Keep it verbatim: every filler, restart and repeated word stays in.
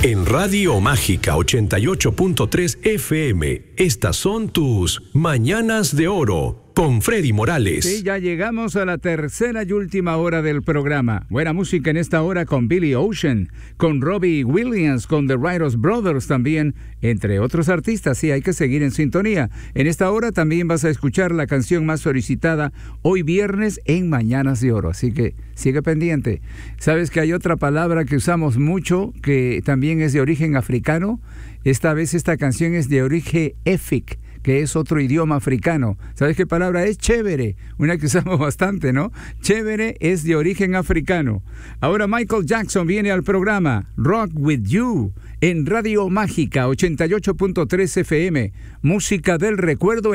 En Radio Mágica ochenta y ocho punto tres F M, estas son tus Mañanas de Oro con Freddy Morales. Sí, ya llegamos a la tercera y última hora del programa. Buena música en esta hora con Billy Ocean, con Robbie Williams, con The Writers Brothers también, entre otros artistas. Sí, hay que seguir en sintonía. En esta hora también vas a escuchar la canción más solicitada hoy viernes en Mañanas de Oro. Así que sigue pendiente. ¿Sabes que hay otra palabra que usamos mucho que también es de origen africano? Esta vez esta canción es de origen efik, que es otro idioma africano. ¿Sabes qué palabra es? Chévere, una que usamos bastante, ¿no? Chévere es de origen africano. Ahora Michael Jackson viene al programa Rock With You en Radio Mágica ochenta y ocho punto tres F M. Música del recuerdo.